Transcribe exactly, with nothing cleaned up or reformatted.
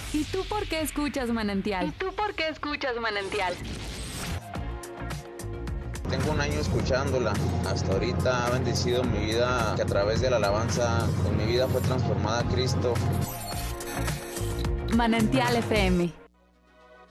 ¿Y tú por qué escuchas Manantial? ¿Y tú por qué escuchas Manantial? Tengo un año escuchándola. Hasta ahorita ha bendecido mi vida, que a través de la alabanza, pues mi vida fue transformada a Cristo. Manantial F M.